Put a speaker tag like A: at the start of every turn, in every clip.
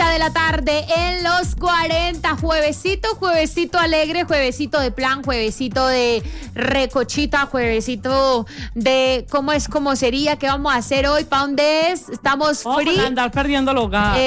A: 1:30 de la tarde en los 40. Juevesito alegre, juevesito de plan, juevesito de recochita, juevesito de cómo sería, qué vamos a hacer hoy, ¿para dónde es? Estamos free.
B: Para andar perdiendo el hogar.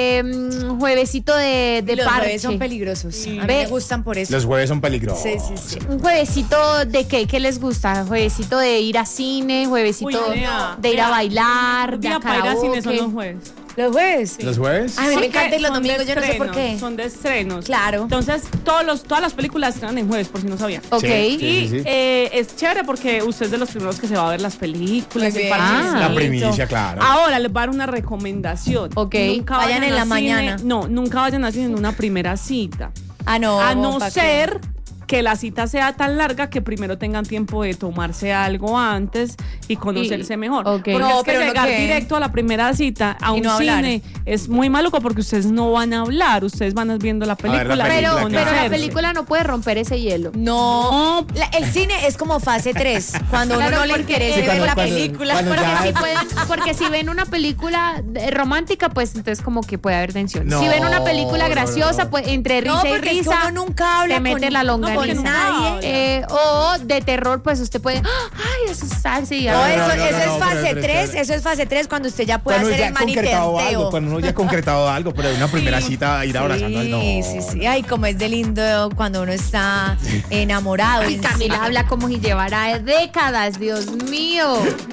A: Juevesito de
C: los
A: parche.
C: jueves son peligrosos.
B: Sí.
C: A mí me gustan por eso.
D: Los jueves son peligrosos.
C: Sí.
A: Un juevesito de qué les gusta, juevesito de ir a cine, juevesito de ir a bailar, de a
B: para ir a cine son
A: karaoke.
B: los jueves.
C: ¿Los jueves?
D: ¿Los jueves?
C: A mí me
B: Porque
C: encantan los
B: son de
C: domingos, yo no sé por
B: estrenos,
C: qué.
B: Son de estrenos.
C: Claro.
B: Entonces, todas las películas están en jueves, por si no sabían.
A: Ok.
D: Sí.
B: Es chévere porque usted es de los primeros que se va a ver las películas.
C: Muy
B: el
C: bien.
B: parchecito.
D: La primicia, claro.
B: Ahora les voy a dar una recomendación.
A: Ok.
B: Nunca
C: Vayan en
B: a
C: la
B: cine-
C: mañana.
B: No, nunca vayan a cine en una primera cita.
C: Ah, no.
B: A no
C: ¿pa' qué?
B: ser que la cita sea tan larga que primero tengan tiempo de tomarse algo antes y conocerse mejor.
A: ok.
B: Porque
C: No,
B: es que
C: pero no
B: llegar
C: que-
B: directo a la primera cita a
C: Y
B: un
C: no hablar.
B: cine es muy maluco porque ustedes no van a hablar, ustedes van viendo la
D: ver la
B: película. y
D: película,
A: Pero la
B: conocerse.
A: película no puede romper ese hielo.
C: No.
B: No.
C: El cine es como fase 3. Cuando
A: Claro,
C: uno no le
A: porque-
C: interesa
A: Sí,
C: ver
D: cuando-
C: la
D: cuando-
C: película.
D: cuando ya-
A: Porque si ven una película romántica, pues entonces como que puede haber tensión.
D: No,
A: si ven una película
D: no,
A: graciosa,
D: no.
A: pues entre risa
C: No,
A: y
C: porque es que
A: risa
C: uno nunca habla
A: se mete
C: con-
A: la
C: no,
A: longaniza.
C: porque nunca habla.
A: O de terror, pues usted puede, ay, asustarse y
C: No,
D: No,
C: eso,
D: no,
C: eso es
D: pero-
C: fase
D: pero-
C: 3. Eso es fase 3 cuando usted ya puede
D: Cuando
C: hacer
D: ya
C: el
D: ha concretado algo,
C: manitenteo.
D: cuando uno ya ha concretado algo, pero de una primera cita ir abrazando. No.
C: Sí. Ay, como es de lindo cuando uno está enamorado.
A: Ay, Camila habla como si llevara décadas, Dios mío.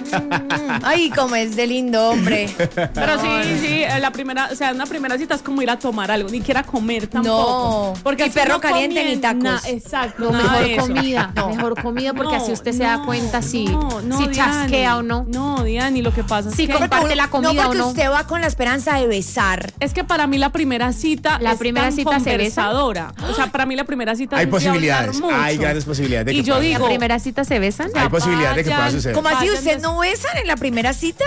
C: Ay, como es de lindo, hombre.
B: Pero sí, una primera cita es como ir a tomar algo, ni siquiera comer tampoco.
C: No, ni perro caliente ni tacos.
B: Exacto,
A: No,
B: nada
A: mejor
B: de eso.
A: comida, mejor comida porque así usted se da cuenta si
B: Diani,
A: chasquea o no.
B: No, Diani, lo que pasa
A: Sí,
B: es que
A: comparte la comida
C: no, porque
A: o no.
C: usted va con la esperanza de besar.
B: es que para mí la primera cita
A: ¿La
B: es
A: primera
B: tan
A: cita se besa?
B: conversadora. O sea, para mí la primera cita
D: Hay
B: es de
D: posibilidades,
B: hablar mucho.
D: hay grandes posibilidades de que
B: Y yo
D: pase.
B: digo,
A: ¿La primera cita se besan?
D: Hay posibilidades de que pueda
B: vayan.
D: suceder.
C: ¿Cómo así?
B: Vayan
C: ¿Ustedes
B: des-
C: no besan en la primera cita?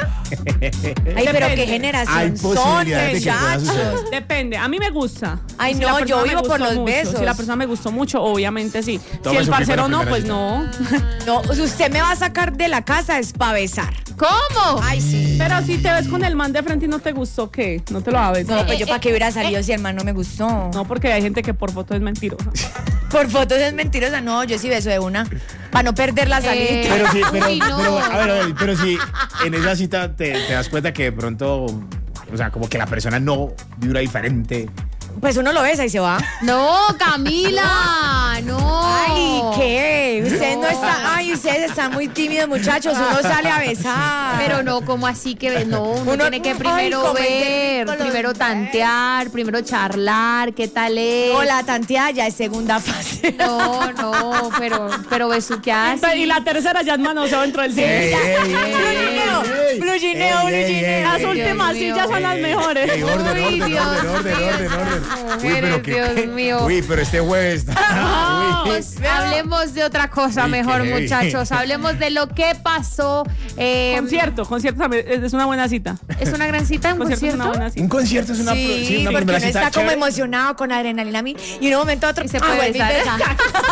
C: Ay, pero
B: Depende.
C: qué generación
D: Hay
C: son,
D: posibilidades de que pueda
C: muchachos.
D: suceder.
B: Depende, a mí me gusta.
C: Ay,
B: Si
C: no,
B: la persona
C: yo
B: me
C: vivo por
B: gustó
C: los
B: mucho,
C: besos.
B: Si la persona me gustó mucho, obviamente sí. Si
D: Tome
B: el
D: su
B: parcero
D: pipa en la
B: no, pues
D: primera
B: no.
C: No, si usted me va a sacar de la casa es para besar.
A: ¿Cómo?
C: Ay, sí.
B: Pero si te ves con el man de frente y no te gustó, ¿qué? No te lo va a besar.
C: No, pues yo para qué hubiera salido si el man no me gustó.
B: No, porque hay gente que por foto es mentirosa.
C: Por fotos es mentirosa. No, yo sí beso de una. Para no perder la salida.
D: Pero sí,
A: Uy, no.
D: a ver, pero si en esa cita te das cuenta que de pronto, o sea, como que la persona no vibra diferente.
C: Pues uno lo besa y se va.
A: No, Camila, no.
C: Ay, ¿qué? Usted no está. Ay, ustedes están muy tímidos, muchachos. Uno sale a besar.
A: Pero no, como así que no, uno tiene que
C: ay,
A: primero
C: cómo es de
A: ver,
C: rico los
A: primero
C: besos.
A: tantear, primero charlar, qué tal es.
C: No, la tanteada ya es segunda fase.
A: No, pero besuquear
B: Y la tercera ya es manoseo dentro del cine.
C: Blugineo.
B: Las
A: Dios
B: últimas
A: mío.
B: sillas son las mejores.
D: Ey, orden.
A: Uy, Dios mío. Dios mío.
D: Uy, pero este jueves está.
A: Vamos, hablemos de otra cosa
D: Uy,
A: mejor,
D: qué heavy.
A: muchachos. Hablemos de lo que pasó.
B: Concierto también es una buena cita.
A: ¿Es una gran cita, un
B: Concierto es
A: concierto?
B: una buena cita.
D: Un concierto es una,
C: Sí,
D: una
C: porque
D: primera
C: uno
D: cita
C: está como
D: chévere.
C: emocionado con adrenalina y en un momento a otro
A: Y se puede
C: vuelve y
A: besar.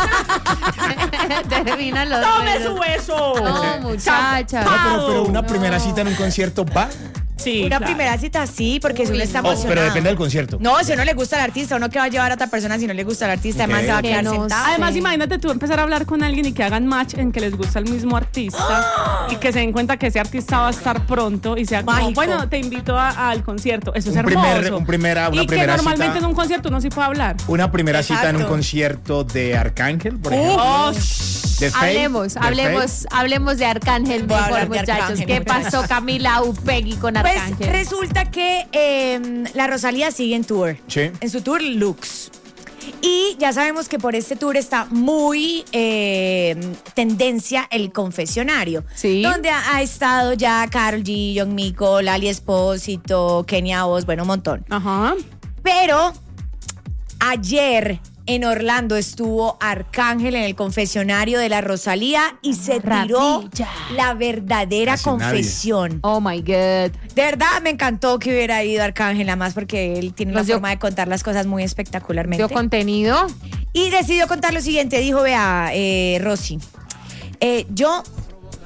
C: besa.
A: Termina los
B: ¡Tome
A: besos.
B: su beso!
A: No, muchacha.
D: No, pero una primera cita en un concierto va.
B: Sí,
C: Una
B: claro.
C: primera cita sí, porque si uno está
D: Oh,
C: emocionado.
D: pero depende del concierto.
C: No, si no le gusta al artista, uno que va a llevar a otra persona si no le gusta al artista,
D: Ok.
C: además se va a
A: Que
C: quedar
A: no
C: sentado.
B: Además,
A: Sí.
B: imagínate tú empezar a hablar con alguien y que hagan match en que les gusta el mismo artista y que se den cuenta que ese artista va a estar pronto y sea como,
C: Mágico.
B: bueno, te invito al concierto. Eso es
D: Un
B: hermoso.
D: una primera
B: y que
D: cita.
B: normalmente en un concierto uno sí puede hablar.
D: Una primera cita en un
C: Exacto.
D: concierto de Arcángel, por ejemplo.
B: Oh,
D: De Faith,
A: Hablemos de Arcángel,
C: Voy a
A: mejor,
C: hablar de
A: muchachos.
C: Arcángel,
A: ¿Qué
C: muchachos.
A: pasó, Camila Upegui con
C: Pues
A: Arcángel?
C: resulta que la Rosalía sigue en tour.
D: Sí.
C: En su tour Lux. Y ya sabemos que por este tour está muy tendencia el confesionario.
A: Sí.
C: Donde ha estado ya Karol G, John Mico, Lali Espósito, Kenia Oz, bueno, un montón.
B: Ajá.
C: Pero ayer en Orlando estuvo Arcángel en el confesionario de la Rosalía y se tiró
A: Maravilla.
C: la verdadera
D: Casi nadie.
C: confesión.
A: Oh my God.
C: De verdad me encantó que hubiera ido Arcángel, además porque él tiene
A: Nos
C: una
A: dio-
C: forma de contar las cosas muy espectacularmente.
A: ¿Dio contenido?
C: Y decidió contar lo siguiente, dijo, vea, Rosy, yo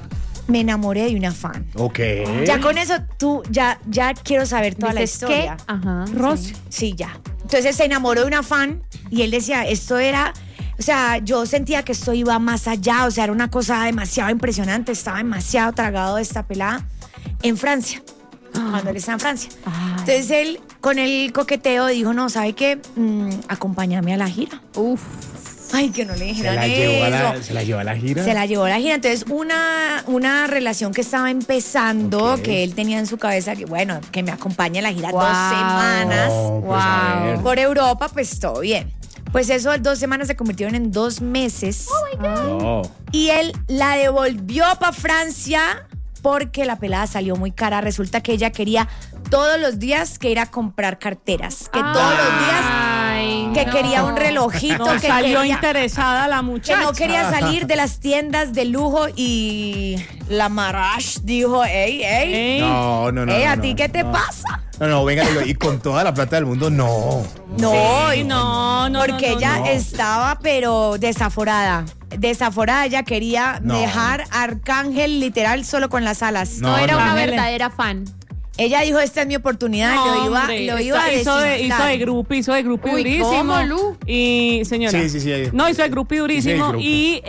C: me enamoré de una fan.
D: Ok.
C: Ya con eso tú, ya quiero saber toda la
A: ¿Dices
C: historia.
A: qué? Ajá.
B: Rosy.
C: Sí, ya. Entonces se enamoró de una fan y él decía, esto era, o sea, yo sentía que esto iba más allá, o sea, era una cosa demasiado impresionante, estaba demasiado tragado de esta pelada en Francia, cuando él estaba en Francia. Entonces él, con el coqueteo, dijo, no, ¿sabe qué? Acompáñame a la gira.
A: Uf.
C: Ay, que no le
D: Se
C: dijeran
D: la llevó
C: eso.
D: se la llevó a la gira.
C: Se la llevó a la gira. Entonces, una relación que estaba empezando,
D: Ok.
C: que él tenía en su cabeza, que bueno, que me acompañe a la gira
A: Wow.
C: 2 semanas
D: No, pues, a ver.
C: por Europa, pues todo bien. Pues eso, 2 semanas se convirtieron en 2 meses.
D: No.
C: Y él la devolvió para Francia porque la pelada salió muy cara. Resulta que ella quería todos los días que ir a comprar carteras. Que todos los días
A: Ay,
C: que
A: no.
C: quería un relojito.
B: No,
C: que
B: salió
C: quería,
B: interesada la
C: que
B: muchacha.
C: no quería salir de las tiendas de lujo y la Marash dijo, ey,
B: Ey.
D: No.
C: ¿a
D: no,
C: ti qué te
D: no.
C: pasa?
D: No, venga, y con toda la plata del mundo, no.
C: No,
B: Sí, no,
C: porque
B: no,
C: ella
D: no.
C: estaba pero desaforada. Desaforada, ella quería
D: No.
C: dejar a Arcángel literal solo con las alas.
A: No,
D: No,
A: era
D: no.
A: una
B: Ángel.
A: verdadera fan.
C: Ella dijo, esta es mi oportunidad,
B: No,
C: lo
B: hombre,
C: iba a
B: hizo de
C: desinflar.
B: grupo
A: Uy,
B: durísimo.
A: ¿cómo, Lu?
B: Y señora.
D: Sí.
B: No, hizo de grupo durísimo.
D: grupo.
B: Y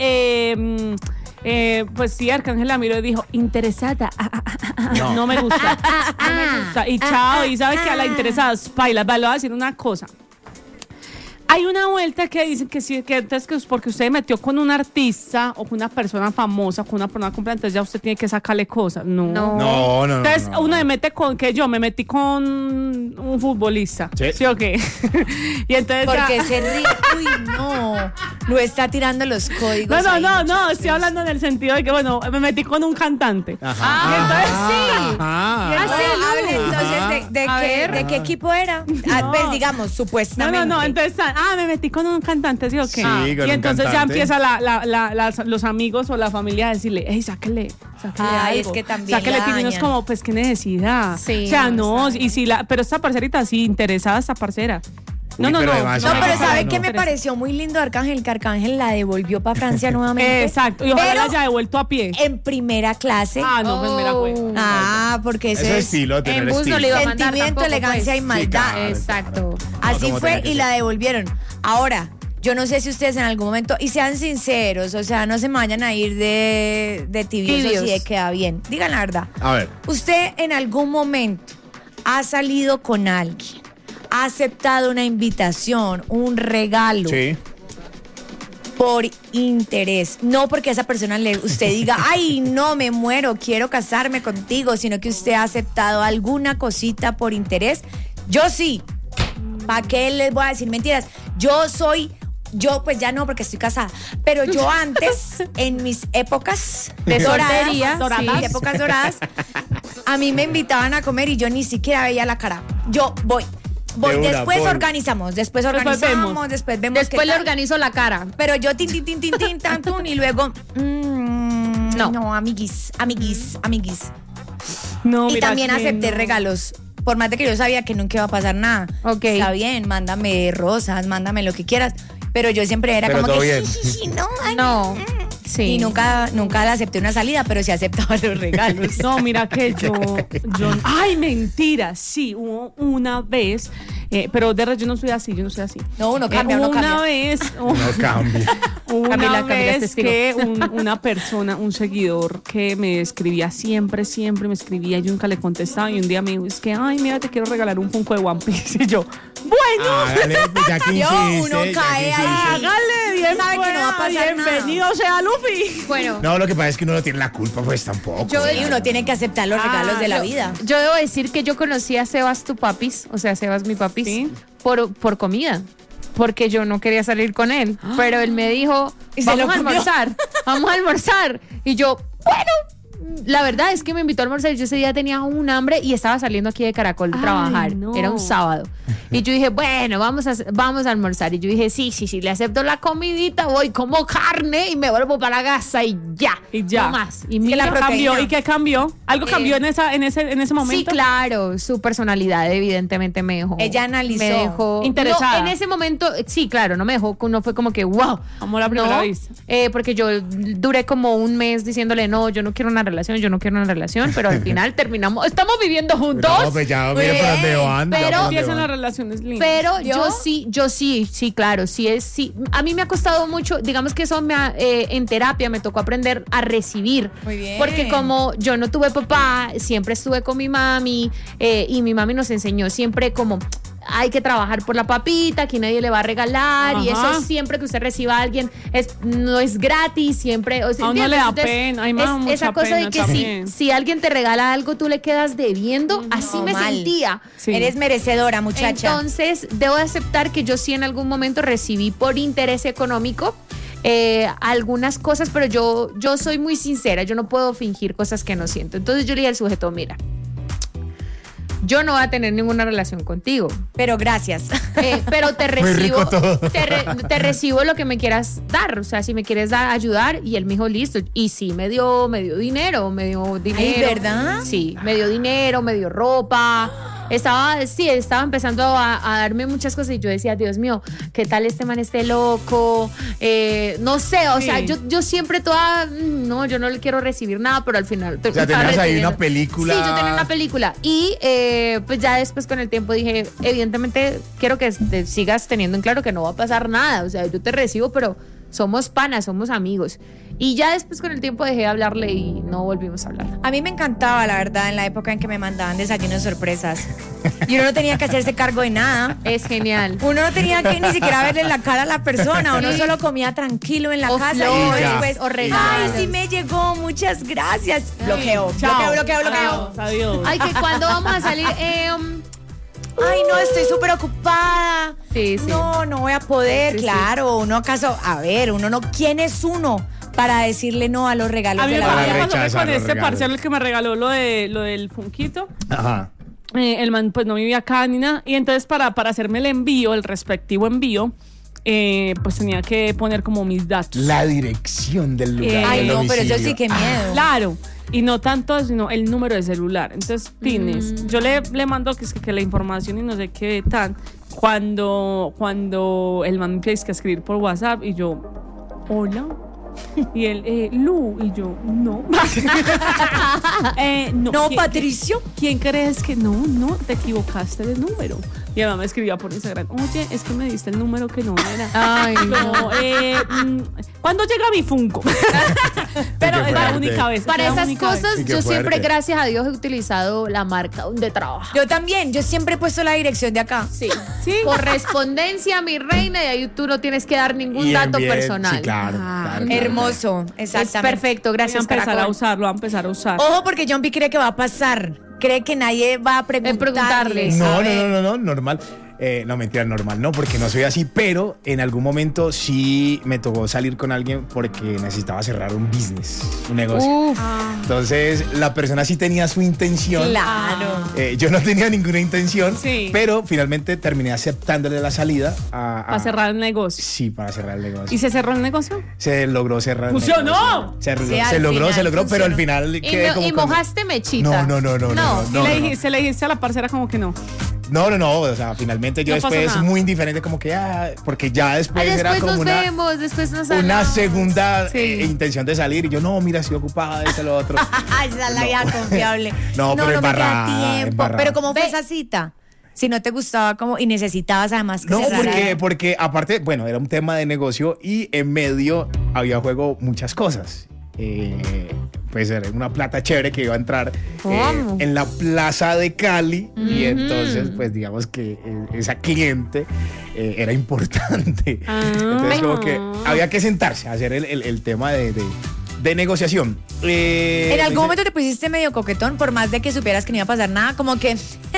B: pues sí, Arcángel la miró y dijo, interesada. No me gusta. No me gusta. Y chao. Y sabe que a la interesada, baila, le voy a decir una cosa. Hay una vuelta que dicen que sí, que entonces que es porque usted metió con un artista o con una persona famosa, con una persona completa, entonces ya usted tiene que sacarle cosas. No.
D: No.
B: Entonces uno se mete con que yo me metí con un futbolista.
D: Sí.
B: o qué? Y entonces
C: Porque
B: ya-
C: se ríe. Uy, no. Lo está tirando los códigos. ahí,
B: No,
C: muchachos.
B: estoy hablando en el sentido de que, bueno, me metí con un cantante.
D: Ajá.
B: Y entonces sí.
D: Ajá.
C: Bueno, hable entonces
B: A ver.
C: de qué equipo era. Pues digamos, supuestamente.
B: No, entonces, me metí con un cantante, ¿sí o qué?
D: Sí, con
B: y
D: un
B: entonces ya
D: cantante.
B: empieza los amigos o la familia a decirle, hey, sáquele
C: Ay,
B: algo.
C: es que también
B: Sáquele
C: la
B: tino, y no es
C: dañan.
B: como, pues, qué necesidad.
A: Sí,
B: o sea,
A: no,
B: no, y si pero esta parcerita, sí, interesada esta parcera. No,
D: Uy,
B: no,
D: pero
B: no.
D: además-
C: No,
D: No,
C: pero ¿sabe
D: no.
C: qué me pareció muy lindo de Arcángel? Que Arcángel la devolvió para Francia nuevamente.
B: Exacto, y ojalá
C: Pero
B: la haya devuelto a pie.
C: en primera clase.
B: No, pues mira, güey.
C: Porque
D: Eso es estilo, tener
A: En bus no
D: estilo.
A: le iba a mandar
C: Sentimiento,
A: tampoco,
C: elegancia
A: pues.
C: y maldad.
D: claro.
A: Exacto.
C: Así
D: como
C: fue
D: tenía que
C: y la
D: ser.
C: devolvieron. Ahora, yo no sé si ustedes en algún momento, y sean sinceros, o sea, no se me vayan a ir de tibiosos
A: Tibios.
C: y de queda bien. Digan la verdad.
D: A ver.
C: ¿Usted en algún momento ha salido con alguien, ha aceptado una invitación, un regalo
D: Sí.
C: por interés? No porque a esa persona usted diga, ay, no, me muero, quiero casarme contigo, sino que usted ha aceptado alguna cosita por interés. Yo sí. ¿Para qué les voy a decir mentiras? Yo pues ya no porque estoy casada, pero yo antes, en mis épocas
A: De soltería,
C: doradas,
A: sí.
C: mis épocas doradas, a mí me invitaban a comer y yo ni siquiera veía la cara. Yo voy.
D: De una,
C: Después
D: voy.
C: organizamos, después
B: vemos.
C: después vemos
A: Después
C: qué
A: le
C: tal.
A: organizo la cara.
C: Pero yo tin, tan, tun, y luego
A: No.
C: no, amiguis.
B: No,
C: Y
B: mira
C: también
B: que
C: acepté
B: no.
C: regalos. Por más de que yo sabía que nunca iba a pasar nada.
A: Ok.
C: Está bien, mándame rosas, mándame lo que quieras. Pero yo siempre era
D: Pero
C: como
D: todo
C: que
D: bien.
C: jijiji, no, ay,
A: No. Sí.
C: Y nunca le acepté una salida, pero sí aceptaba los regalos.
B: No, mira que yo ay, mentira, sí, hubo una vez, pero de verdad yo no soy así.
C: No, uno cambia,
B: hubo
C: uno cambia.
B: una vez,
D: No cambia.
B: una
A: Camila es
B: vez
A: testigo.
B: que una persona, un seguidor que me escribía siempre me escribía, yo nunca le contestaba y un día me dijo, es que, ay, mira, te quiero regalar un Funko de One Piece y yo, bueno,
D: Hágale, pues, ya que
C: Yo,
D: insiste,
C: uno
D: ya que
C: cae ahí.
D: insiste.
B: hágale, bien
C: Sabe que no va a pasar
B: bienvenido sea Luffy.
A: Bueno,
D: No, lo que pasa es que uno no tiene la culpa, pues tampoco.
C: Y uno tiene que aceptar los regalos de la vida.
A: yo debo decir que yo conocí a Sebas tu papis, o sea, Sebas mi papis,
B: Sí.
A: por comida. Porque yo no quería salir con él. Pero él me dijo,
C: ¿Y se lo
A: vamos a
C: comió?
A: almorzar. Vamos a almorzar. Y yo, bueno, la verdad es que me invitó a almorzar. Yo ese día tenía un hambre y estaba saliendo aquí de Caracol de
B: Ay,
A: trabajar.
B: no.
A: Era un sábado. Y yo dije, bueno, vamos a almorzar. Y yo dije, sí, le acepto la comidita, voy, como carne y me vuelvo para la casa y ya.
B: Y ya.
A: No más. Y
C: que
A: mira,
C: la proteína.
B: Cambió, ¿y qué cambió? ¿Algo cambió en ese momento?
A: sí, claro, su personalidad evidentemente me dejó.
C: Ella analizó.
A: Me dejó
B: Interesada.
A: No, en ese momento, sí, claro, no me dejó, no fue como que wow.
B: Amor a primera
A: No,
B: vista.
A: porque yo duré como un mes diciéndole, no, yo no quiero una relación relación, yo no quiero una relación, pero al final terminamos, estamos viviendo juntos.
D: No, pues ya, mira por dónde van.
A: Pero
B: Empiezan las relaciones lindas.
A: Pero yo sí, claro, sí. A mí me ha costado mucho, digamos que eso en terapia me tocó aprender a recibir.
C: Muy bien.
A: Porque como yo no tuve papá, siempre estuve con mi mami y mi mami nos enseñó siempre como hay que trabajar por la papita, que nadie le va a regalar.
B: Ajá.
A: Y eso siempre que usted reciba a alguien no es gratis, siempre. O sea,
B: A uno le da
A: entonces,
B: pena, hay más mucha
A: esa cosa
B: pena
A: de que
B: también.
A: si alguien te regala algo, tú le quedas debiendo. Así me
C: mal.
A: sentía.
B: Sí.
C: Eres merecedora, muchacha.
A: Entonces, debo de aceptar que yo sí en algún momento recibí por interés económico algunas cosas, pero yo soy muy sincera, yo no puedo fingir cosas que no siento. Entonces yo le dije al sujeto, mira, yo no voy a tener ninguna relación contigo,
C: Pero gracias.
A: pero te
D: Muy
A: recibo,
D: rico todo.
A: te recibo lo que me quieras dar, o sea, si me quieres ayudar. Y él me dijo, listo, y sí, me dio dinero.
C: Ay, ¿verdad?
A: Sí, me dio dinero, me dio ropa. Estaba empezando a darme muchas cosas y yo decía, Dios mío, ¿qué tal este man esté loco? No sé, o sea, yo siempre no, yo no le quiero recibir nada, pero al final...
D: O sea, tenías ahí una película.
A: Sí, yo tenía una película y pues ya después con el tiempo dije, evidentemente quiero que sigas teniendo en claro que no va a pasar nada, o sea, yo te recibo, pero somos panas, somos amigos. Y ya después con el tiempo dejé de hablarle y no volvimos a hablar.
C: A mí me encantaba, la verdad, en la época en que me mandaban desayunos sorpresas. Y uno no tenía que hacerse cargo de nada.
A: Es genial.
C: Uno no tenía que ni siquiera verle la cara a la persona. Uno
A: Sí.
C: solo comía tranquilo en la
A: O
C: casa
A: flores,
C: y después,
A: o regalos.
C: ay, sí me llegó, muchas gracias. Bloqueo.
B: Chao.
C: Bloqueo.
B: Adiós.
A: Ay, que cuando vamos a salir,
C: Ay, no, estoy súper ocupada.
A: Sí, sí.
C: No voy a poder,
A: Sí, sí.
C: claro. Uno acaso, a ver, uno no, ¿quién es uno para decirle no a los regalos
B: A mí
C: de
B: me
C: la
D: Para
C: vida?
B: pasó que
D: rechazar
B: con
D: los
B: este
D: regalos.
B: parcero el que me regaló lo del funquito.
D: Ajá.
B: El man pues no vivía acá ni nada. Y entonces para hacerme el respectivo envío, pues tenía que poner como mis datos.
D: La dirección del lugar.
C: Ay,
D: del
C: no, pero eso
D: domicilio.
C: sí que miedo.
B: Claro. Y no tanto, sino el número de celular. Entonces, pines. Yo le mando que la información y no sé qué tan. Cuando el man empieza a escribir por WhatsApp y yo, hola. Y él, Lu, y yo, no.
C: No,
B: ¿quién-
C: Patricio.
B: ¿Quién crees que no? Te equivocaste de número. Mi mamá me escribía por Instagram, oye, es que me diste el número que no era.
A: Ay,
B: No, ¿cuándo llega mi Funko? Pero
D: Qué
B: es la
D: fuerte.
B: única vez.
A: Para
B: es la
A: esas
B: única vez.
A: cosas,
D: Sí, qué
A: yo siempre,
D: fuerte.
A: gracias a Dios, he utilizado la marca donde trabajo.
C: Yo también, yo siempre he puesto la dirección de acá.
A: Sí.
B: Sí.
A: Correspondencia, mi reina, y ahí tú no tienes que dar ningún
D: Y
A: dato
D: bien,
A: personal.
D: Sí, claro. claro.
C: Hermoso,
A: Es
C: exactamente.
A: perfecto,
B: Voy a
A: gracias,
B: empezar a
A: Caracol.
B: usarlo, a empezar a usar.
C: Ojo, porque John B cree que va a pasar. Cree que nadie va a preguntarle.
A: preguntarles.
D: No, normal. No, mentira, normal, no, porque no soy así, pero en algún momento sí me tocó salir con alguien porque necesitaba cerrar un business, un negocio.
A: Uf,
D: Entonces, la persona sí tenía su intención.
C: Claro.
D: Yo no tenía ninguna intención,
B: Sí.
D: pero finalmente terminé aceptándole la salida
B: Para cerrar el negocio.
D: Sí, para cerrar el negocio.
B: ¿Y se cerró el negocio?
D: Se logró cerrar. el
B: ¡Funcionó!
D: negocio. Se
C: Sí, al
D: logró,
C: final
D: pero al
C: funcionó.
D: final quedé como
A: y
D: con-
A: mojaste mechita.
D: No.
B: Se le dijiste a la parcera como que no.
D: No, o sea, finalmente yo
B: No pasó
D: después
B: nada.
D: muy indiferente como que, porque ya después,
A: Ay,
D: era
A: después
D: como
A: nos vemos, después nos
D: una
A: hablamos.
D: segunda
A: Sí.
D: intención de salir y yo, no, mira, estoy ocupada, eso, lo otro.
C: Ay, esa es la vieja confiable.
D: No, pero
C: me queda
D: embarrada,
C: tiempo.
D: embarrada.
C: Pero ¿cómo fue
A: Ve.
C: esa cita? Si no te gustaba como y necesitabas además que
D: No,
C: cerrara.
D: porque aparte, bueno, era un tema de negocio y en medio había juego muchas cosas. Pues era una plata chévere que iba a entrar
A: ¿Cómo?
D: en la plaza de Cali y entonces pues digamos que esa cliente era importante. Entonces como que había que sentarse a hacer el tema de negociación.
C: En algún momento te pusiste medio coquetón, por más de que supieras que no iba a pasar nada, como que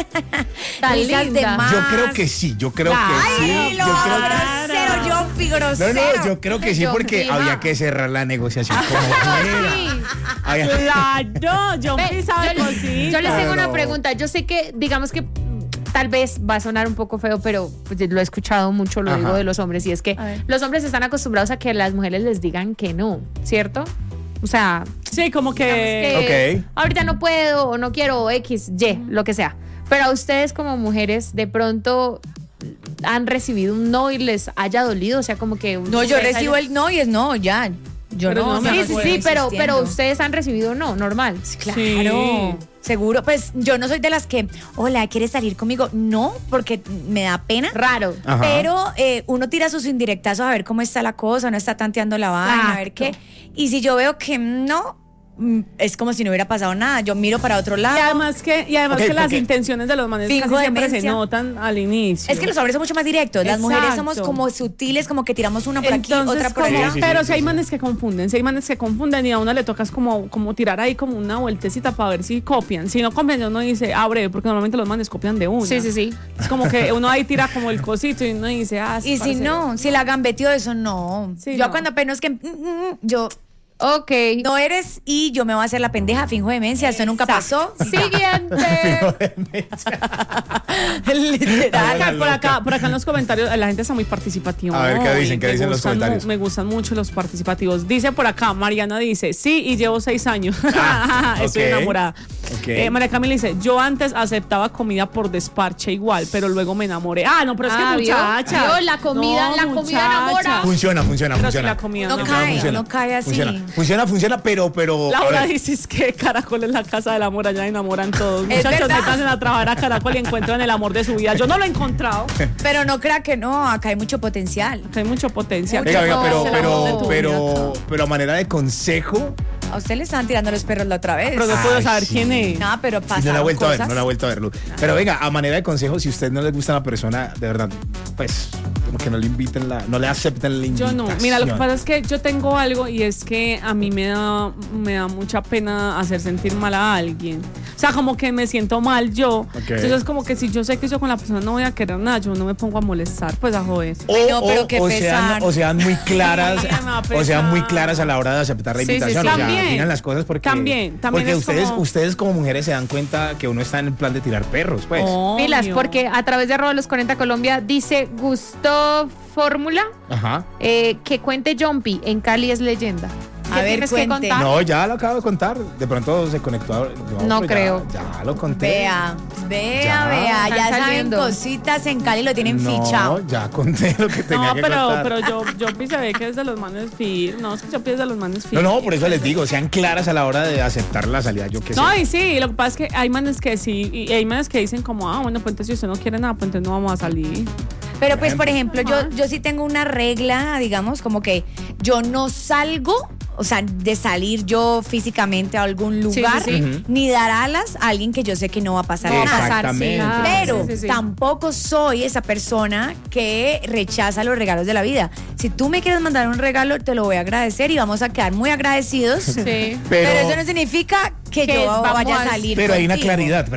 A: Tan
C: risas de
A: linda.
C: más.
D: Yo creo que sí, yo creo que sí.
C: Ay,
D: Yo creo que-
C: grosero, Jumpy, grosero.
D: No, yo creo que sí
A: Yo
D: porque
A: prima.
D: había que cerrar la negociación como fuera.
A: Sí.
D: Había-
B: Claro, yo
A: Ve,
B: sabe
A: yo
B: cositas.
A: les tengo una
D: No.
A: pregunta. Yo sé que, digamos que tal vez va a sonar un poco feo, pero pues, lo he escuchado mucho, lo
D: Ajá.
A: digo de los hombres, y es que
C: A ver.
A: los hombres están acostumbrados a que las mujeres les digan que no, ¿cierto? O sea,
B: Sí, como que...
A: que
D: Ok.
A: ahorita no puedo o no quiero o X, Y, lo que sea. Pero a ustedes como mujeres de pronto han recibido un no y les haya dolido, o sea, como que...
C: No, yo
A: ustedes
C: recibo
A: hayan-
C: el no y es no, ya. Yo
B: Pero
C: no.
B: no me
A: Sí,
B: acuerdo.
A: pero ustedes han recibido no, normal.
C: Claro.
B: Sí.
C: Seguro, pues yo no soy de las que, hola, ¿quieres salir conmigo? No, porque me da pena.
A: Raro.
D: Ajá.
C: Pero uno tira sus indirectazos a ver cómo está la cosa, no está tanteando la vaina, a ver qué. Y si yo veo que no, es como si no hubiera pasado nada. Yo miro para otro lado.
B: Y además que
D: Ok,
B: las
D: porque-
B: intenciones de los manes
C: Finjo
B: casi siempre
C: demencia.
B: se notan al inicio.
C: Es que los hombres son mucho más directos. Las mujeres
B: Exacto.
C: somos como sutiles, como que tiramos una por aquí,
B: Entonces,
C: otra por
B: como-
C: allá.
D: Sí, sí,
B: pero
D: sí,
B: si hay
D: sí.
B: manes que confunden, y a uno le tocas como tirar ahí como una vueltecita para ver si copian. Si no copian, uno dice, abre, porque normalmente los manes copian de una.
A: Sí.
B: Es como que uno ahí tira como el cosito y uno dice,
C: Y si no, si la gambeteó, eso no.
B: Sí,
C: yo
B: no.
C: cuando apenas que yo
A: Ok.
C: no eres y yo me voy a hacer la pendeja, finjo demencia, eso nunca pasó.
A: Siguiente.
C: Literal.
D: Ay,
B: Por acá en los comentarios la gente está muy participativa.
D: A ver, ¿qué dicen?
B: Y
D: ¿Qué
B: me
D: dicen los
B: gustan
D: comentarios?
B: Me gustan mucho los participativos. Dice por acá, Mariana dice, sí, y llevo 6 años. Estoy
D: ok.
B: enamorada.
D: Ok.
B: María Camila dice, yo antes aceptaba comida por desparche igual, pero luego me enamoré. Ah, no, pero es que
A: ¿vio?
B: muchacha.
A: ¿Vio? La comida enamora.
D: Funciona.
B: Pero si la comida
C: No
B: no.
C: cae, no cae así.
D: Funciona, pero. a
B: Laura
D: ver,
B: dice es que Caracol es la casa del amor, allá enamoran todos.
C: Es
B: Muchachos,
C: verdad.
B: métanse a trabajar a Caracol y encuentran el amor de su vida. Yo no lo he encontrado.
C: Pero no crea que no, acá hay mucho potencial.
B: Hay mucho potencial.
D: Venga,
A: No,
D: pero a manera de consejo.
C: A usted le estaban tirando los perros la otra vez.
B: Pero no puedo
D: Ay,
B: saber
D: sí.
B: quién es.
C: No, pero
D: Sí,
C: pasa.
D: no la he vuelto a ver,
C: cosas.
D: no la he vuelto a ver, Lu. Pero venga, a manera de consejo, si a usted no le gusta una persona, de verdad, pues, como que no le inviten no le acepten la
B: Yo
D: invitación.
B: no. Mira, lo que pasa es que yo tengo algo y es que a mí me da mucha pena hacer sentir mal a alguien. O sea, como que me siento mal yo.
D: Ok.
B: Entonces, como que si yo sé que yo con la persona no voy a querer nada, yo no me pongo a molestar, pues a joder.
C: Ay, no, pero qué pesar.
D: Sean muy claras,
B: Sí, me va a
D: o sean muy
B: pesar.
D: claras a la hora de aceptar la
A: Sí, sí,
D: invitación.
A: sí.
D: O sea,
B: También.
D: digan las cosas porque
B: También
D: porque
B: es
D: ustedes
B: como-
D: como mujeres se dan cuenta que uno está en el plan de tirar perros, pues.
A: Pilas,
B: Obvio.
A: porque a través de arroba los 40 Colombia dice Gusto Fórmula
D: Ajá.
A: que cuente Jumpy en Cali es leyenda.
C: A ver,
A: tienes
C: cuente.
A: que contar?
D: No, ya lo acabo de contar. De pronto se conectó.
A: No
D: pero
A: creo.
D: Ya lo conté.
C: Vea,
D: Ya.
C: ya
A: Están
C: saben
A: saliendo.
C: cositas en Cali, lo tienen
D: No,
C: fichado.
D: ya conté lo que tenía
B: No,
D: que
B: pero
D: contar.
B: yo se ve que es de los manes fir. No, es que yo pienso de los manes fir.
D: No, por eso les digo, sean claras a la hora de aceptar la salida, yo qué sé.
B: No, y sí, lo que pasa es que hay manes que sí, y hay manes que dicen como, bueno, pues entonces si usted no quiere nada, pues entonces no vamos a salir.
C: Pero pues, por ejemplo, yo sí tengo una regla, digamos, como que yo no salgo, o sea, de salir yo físicamente a algún lugar,
A: sí.
D: Ujú.
C: ni dar alas a alguien que yo sé que no va a pasar
A: No va a
C: nada.
A: pasar, sí.
D: Exactamente.
C: Pero
A: Sí, sí, sí.
C: tampoco soy esa persona que rechaza los regalos de la vida. Si tú me quieres mandar un regalo, te lo voy a agradecer y vamos a quedar muy agradecidos.
A: Sí.
C: Pero eso no significa que
A: Que
C: yo
A: vamos
C: vaya a
A: a-
C: salir.
D: Pero hay una
C: contigo.
D: claridad,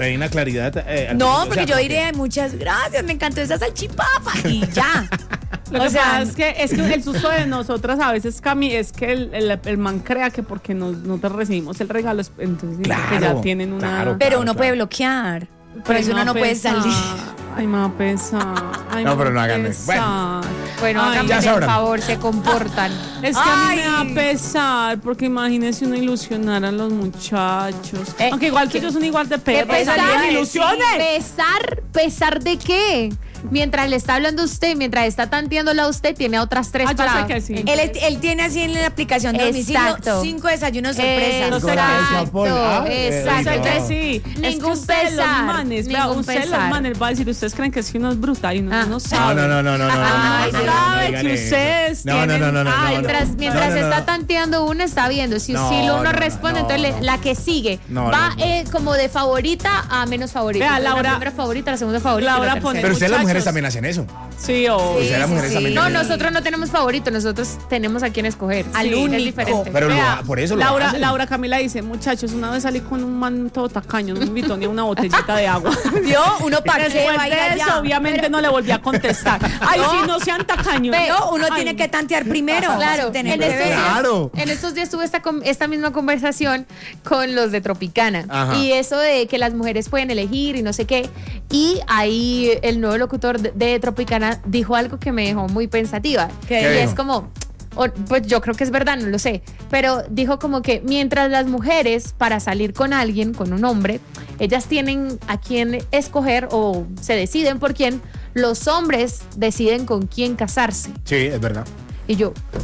D: al
C: No,
D: principio,
C: porque
D: o sea,
C: yo diré muchas gracias, me encantó esa salchipapa y ya.
B: Lo que pasa es que el susto de nosotras a veces, Cami, es que el man crea que porque no te recibimos el regalo, entonces dice que ya
D: Claro,
B: tienen una...
D: claro.
C: Pero uno puede bloquear. Por
B: Ay,
C: eso
B: me
C: uno
B: va
C: no
B: a
C: puede
B: pesar.
C: salir.
B: Ay, me va a pesar. Ay,
D: No,
B: me
D: pero no
B: va a
D: hagan eso.
B: pesar.
A: Bueno,
B: Ay,
A: háganme
D: ya
A: el
D: sabrán.
A: favor, se comportan.
B: Es que a mí
C: Ay.
B: me va a pesar, porque imagínense uno ilusionar a los muchachos.
A: Eh,
B: Aunque igual que ellos son igual de perros.
C: pesar?
B: ¡Salgan, ilusiones!
A: ¿Pesar de qué? Mientras le está hablando a usted, mientras está tanteándola a usted, tiene a otras tres
B: Yo
A: para...
B: sé que sí.
C: Él tiene así en la aplicación de domicilio
A: Exacto.
C: 5 desayunos sorpresas.
B: No sé
D: Gracias, Paul. Ah,
A: Exacto.
B: Yo sé que
D: no.
B: sí. Es que
A: Ningún
B: ustedes los
A: pesar,
B: manes, vea,
A: ningún
B: ustedes los
A: pesar.
B: manes va a decir, ustedes creen que es que uno es brutal y uno
A: Ah.
B: no
D: No,
B: sabe.
D: no.
B: Uno
A: Ay,
B: sabe
D: digan
B: que
D: eso.
B: ustedes
D: No.
A: Mientras
D: No.
A: está tanteando uno, está viendo. Si
D: No,
A: uno
D: no,
A: responde,
D: no,
A: entonces
D: no.
A: la que sigue
D: No,
A: va
D: no.
A: como de favorita a menos favorita.
B: Vea,
A: Entonces,
B: Laura-
A: la primera favorita, la segunda favorita.
B: Laura
A: y la
B: pone-
A: tercera.
D: Pero ustedes las
B: Muchachos.
D: mujeres también hacen eso.
B: Sí, o...
C: Sí.
D: Ustedes las mujeres también.
A: No,
D: tienen-
A: nosotros no tenemos favorito, nosotros tenemos a quién escoger.
C: Al
A: Sí,
C: único.
A: es diferente.
D: Pero
B: Vea,
D: por eso lo
B: Laura,
D: hacen.
B: Laura Camila dice, muchachos, una vez salí con un man todo tacaño, no me invitó ni a una botellita de agua.
C: ¿Vio? Uno para qué
B: Después
C: va a ir
B: de
C: allá.
B: eso, obviamente no le volví a contestar. Ay,
C: No.
B: sí, no sean tacaños.
C: No, uno
B: Ay.
C: tiene que tantear primero.
A: Claro,
C: sin tener
A: en
C: que
A: estos,
C: ver.
A: días,
D: Claro.
A: en estos días tuve esta misma conversación con los de Tropicana.
D: Ajá.
A: Y eso de que las mujeres pueden elegir y no sé qué. Y ahí el nuevo locutor de Tropicana dijo algo que me dejó muy pensativa.
C: ¿Qué
A: Y
D: dijo?
A: es como, pues yo creo que es verdad, no lo sé. Pero dijo como que mientras las mujeres, para salir con alguien, con un hombre, ellas tienen a quién escoger o se deciden por quién, los hombres deciden con quién casarse.
D: Sí, es verdad.
A: Y yo,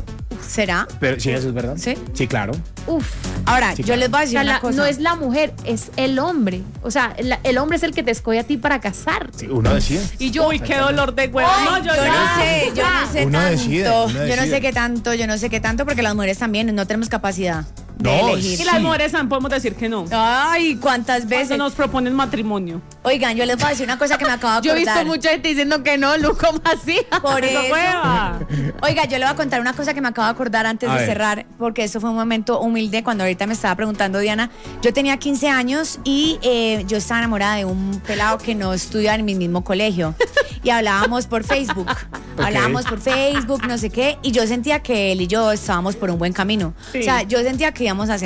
C: ¿Será?
D: Pero sí, eso es verdad.
C: Sí.
D: Sí, claro.
A: Uf.
C: Ahora,
D: Sí,
C: yo
D: claro.
C: les voy a
A: O
C: decir
A: sea,
C: una cosa.
A: no es la mujer, es el hombre. O sea, el hombre es el que te escoge a ti para casar.
D: Sí, uno decide.
B: Y yo, uy, qué dolor de huevo. No,
C: yo no sé
D: Uno
C: tanto.
D: decide, uno
C: Yo no
D: decide.
C: sé qué tanto, porque las mujeres también no tenemos capacidad de
D: No,
C: elegir.
B: Y las mujeres también podemos decir que no.
C: Ay, ¿cuántas
B: Cuando
C: veces?
B: nos proponen matrimonio.
C: Oigan, yo les voy a decir una cosa que me acabo de
A: Yo he
C: acordar.
A: visto mucha gente diciendo que no, Lu, ¿cómo así?
C: Por
B: Eso
C: eso.
B: prueba.
C: Oiga, yo le voy a contar una cosa que me acabo de acordar antes
D: A
C: de
D: ver.
C: cerrar, porque eso fue un momento humilde cuando ahorita me estaba preguntando Diana. Yo tenía 15 años y yo estaba enamorada de un pelado que no estudia en mi mismo colegio. Y hablábamos por Facebook. Hablábamos por Facebook, no sé qué. Y yo sentía que él y yo estábamos por un buen camino.
B: Sí.
C: O sea, yo sentía que íbamos a hacer